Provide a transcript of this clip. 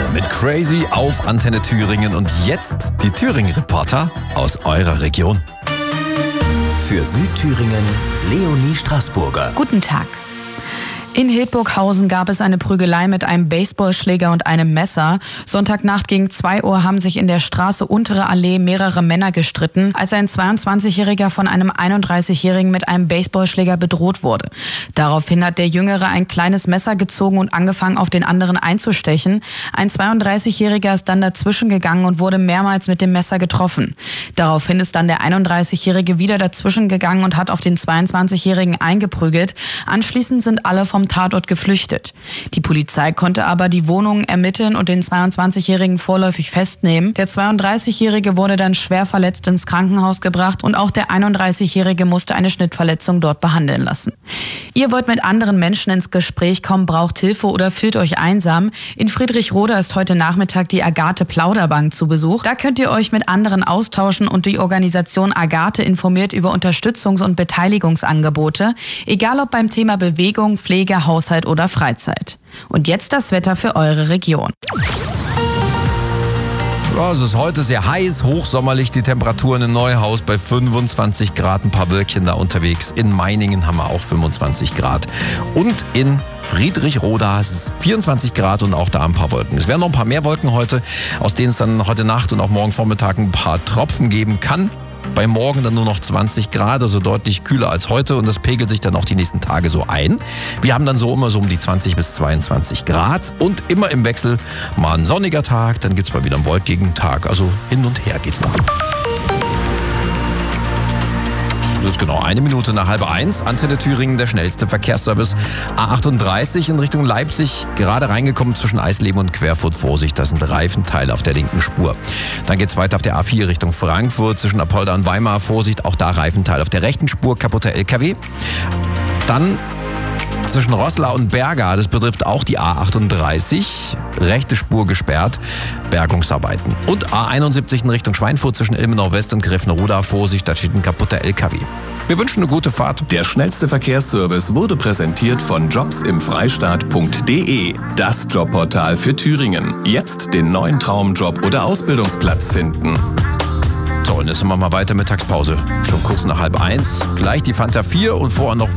mit Crazy auf Antenne Thüringen und jetzt die Thüringen-Reporter aus eurer Region. Für Südthüringen Leonie Straßburger. Guten Tag. In Hildburghausen gab es eine Prügelei mit einem Baseballschläger und einem Messer. Sonntagnacht gegen 2 Uhr haben sich in der Straße Untere Allee mehrere Männer gestritten, als ein 22-Jähriger von einem 31-Jährigen mit einem Baseballschläger bedroht wurde. Daraufhin hat der Jüngere ein kleines Messer gezogen und angefangen, auf den anderen einzustechen. Ein 32-Jähriger ist dann dazwischen gegangen und wurde mehrmals mit dem Messer getroffen. Daraufhin ist dann der 31-Jährige wieder dazwischen gegangen und hat auf den 22-Jährigen eingeprügelt. Anschließend sind alle vom Tatort geflüchtet. Die Polizei konnte aber die Wohnungen ermitteln und den 22-Jährigen vorläufig festnehmen. Der 32-Jährige wurde dann schwer verletzt ins Krankenhaus gebracht und auch der 31-Jährige musste eine Schnittverletzung dort behandeln lassen. Ihr wollt mit anderen Menschen ins Gespräch kommen, braucht Hilfe oder fühlt euch einsam? In Friedrichroda ist heute Nachmittag die Agathe Plauderbank zu Besuch. Da könnt ihr euch mit anderen austauschen und die Organisation Agathe informiert über Unterstützungs- und Beteiligungsangebote, egal ob beim Thema Bewegung, Pflege, Haushalt oder Freizeit. Und jetzt das Wetter für eure Region. Ja, es ist heute sehr heiß, hochsommerlich, die Temperaturen in Neuhaus bei 25 Grad, ein paar Wölkchen da unterwegs. In Meiningen haben wir auch 25 Grad. Und in Friedrichroda ist es 24 Grad und auch da ein paar Wolken. Es werden noch ein paar mehr Wolken heute, aus denen es dann heute Nacht und auch morgen Vormittag ein paar Tropfen geben kann. Bei morgen dann nur noch 20 Grad, also deutlich kühler als heute und das pegelt sich dann auch die nächsten Tage so ein. Wir haben dann so immer so um die 20 bis 22 Grad und immer im Wechsel mal ein sonniger Tag, dann gibt's mal wieder einen wolkigen Tag, also hin und her geht's noch. Das ist genau 1 Minute nach 12:30. Antenne Thüringen, der schnellste Verkehrsservice. A38 in Richtung Leipzig, gerade reingekommen zwischen Eisleben und Querfurt. Vorsicht, das sind Reifenteile auf der linken Spur. Dann geht's weiter auf der A4 Richtung Frankfurt zwischen Apolda und Weimar. Vorsicht, auch da Reifenteil auf der rechten Spur, kaputter LKW. Dann zwischen Roßla und Berga, das betrifft auch die A38, rechte Spur gesperrt, Bergungsarbeiten. Und A71 in Richtung Schweinfurt zwischen Ilmenau West und Greffenroda, Vorsicht, da steht ein kaputter LKW. Wir wünschen eine gute Fahrt. Der schnellste Verkehrsservice wurde präsentiert von jobsimfreistaat.de, das Jobportal für Thüringen. Jetzt den neuen Traumjob oder Ausbildungsplatz finden. So, und jetzt machen wir mal weiter, Mittagspause. Schon kurz nach 12:30. Gleich die Fanta 4 und vorher noch